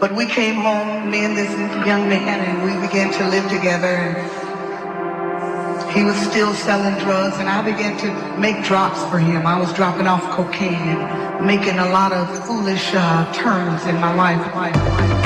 But we came home, me and this young man, and we began to live together. And he was still selling drugs, and I began to make drops for him. I was dropping off cocaine and making a lot of foolish turns in my life.